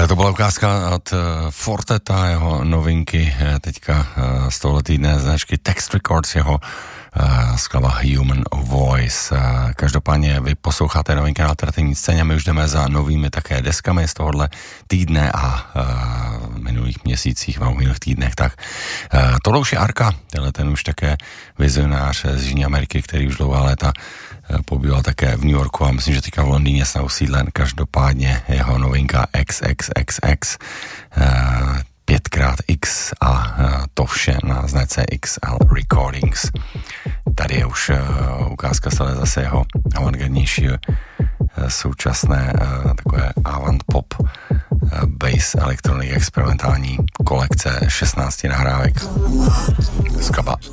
To byla ukázka od Forteta, jeho novinky teďka z tohle týdne značky Text Records, jeho skladba Human Voice. Každopádně vy posloucháte novinky na alternativní scéně, my už jdeme za novými také deskami z tohohle týdne a v minulých měsících, v minulých týdnech, tak tohle už je Arka, ten už také vizionář z Jižní Ameriky, který už dlouhá léta pobýval také v New Yorku a myslím, že teďka v Londýně se usídlen. Každopádně jeho novinka XXXX 5x a to vše na značce XL Recordings. Tady je už ukázka stále zase jeho avantgardnější současné takové avant pop bass electronic experimentální kolekce 16 nahrávek. Skladba